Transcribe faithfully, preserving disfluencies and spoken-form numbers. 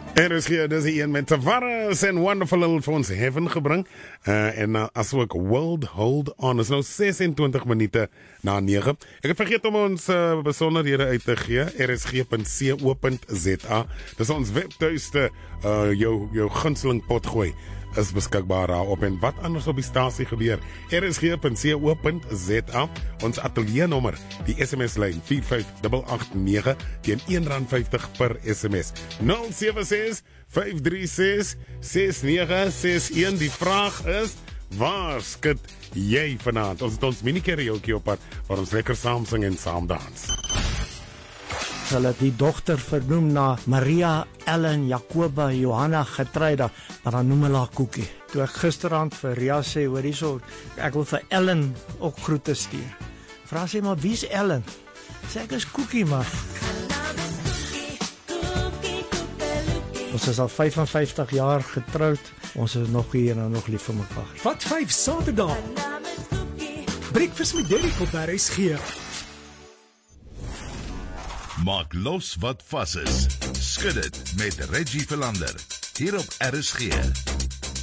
Er is hier, dis hier met Tavares en Wonderful Little vir ons Heaven gebring. Uh, en uh, as ook World Hold On. Is nou ses en twintig minute na nege. Ek het vergeet om ons uh, besonderhede uit te gee. R S G punt co punt z a. Dis ons webtuiste, uh, jou, jou gunsteling potgooi is beskikbaar daarop. En wat anders op die stasie gebeur? R S G punt co punt z a. Ons ateliernommer, die S M S-lyn vier vyf agt agt nege teen een rand vyftig per S M S. nul sewe ses vyf drie ses ses nege ses een. Die vraag is, waar skit jy vanaand? Ons het ons mini-karaoke op pad waar ons lekker saam sing en saam dans. Hulle het die dogter vernoem na Maria Ellen Jacoba Johanna Getreida, maar dan noem hulle haar Koekie. Toe ek gisterand vir Ria sê, hoor hierso, ek wil vir Ellen ook groete stuur. Vra sê, maar wie's Ellen? Sê ek is Koekie, maar. Ons is al vyfenvyftig jaar getroud. Ons is nog hier en nog lief vir mekaar. Wat vyf Saterdag? Breakfast met Derrick op R S G. Maak los wat vas is. Skud dit met Reggie Philander hier op R S G.